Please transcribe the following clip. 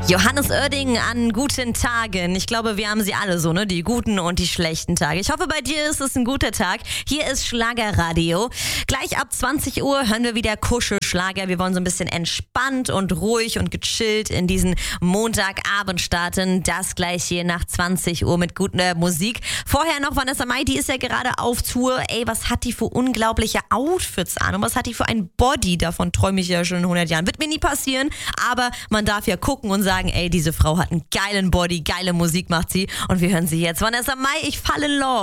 Johannes Oerding an guten Tagen. Ich glaube, wir haben sie alle so, ne? Die guten und die schlechten Tage. Ich hoffe, bei dir ist es ein guter Tag. Hier ist Schlagerradio. Gleich ab 20 Uhr hören wir wieder Kuschelschlager. Wir wollen so ein bisschen entspannt und ruhig und gechillt in diesen Montagabend starten. Das gleich hier nach 20 Uhr mit guter Musik. Vorher noch Vanessa Mai, die ist ja gerade auf Tour. Ey, was hat die für unglaubliche Outfits an und was hat die für ein Body? Davon träume ich ja schon in 100 Jahren. Wird mir nie passieren, aber man darf ja gucken und sagen, ey, diese Frau hat einen geilen Body, geile Musik macht sie und wir hören sie jetzt. Vanessa Mai, ich fall in love.